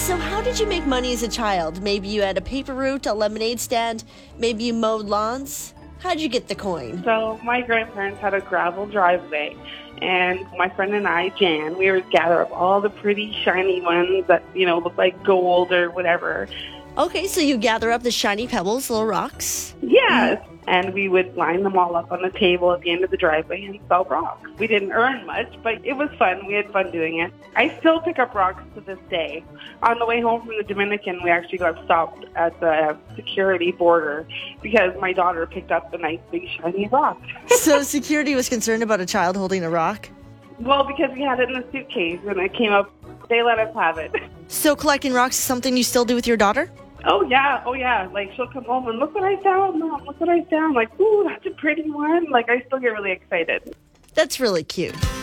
So how did you make money as a child? Maybe you had a paper route, a lemonade stand, maybe you mowed lawns. How'd you get the coin? So my grandparents had a gravel driveway, and my friend and I, Jan, we would gather up all the pretty shiny ones that, look like gold or whatever. Okay, so you gather up the shiny pebbles, little rocks. Yes. And we would line them all up on the table at the end of the driveway and sell rocks. We didn't earn much, but it was fun. We had fun doing it. I still pick up rocks to this day. On the way home from the Dominican, we actually got stopped at the security border because my daughter picked up a nice big shiny rock. So security was concerned about a child holding a rock? Well, because we had it in a suitcase and it came up, they let us have it. So collecting rocks is something you still do with your daughter? Oh, yeah. Like, she'll come home and look what I found, Mom. Look what I found. Like, ooh, that's a pretty one. Like, I still get really excited. That's really cute.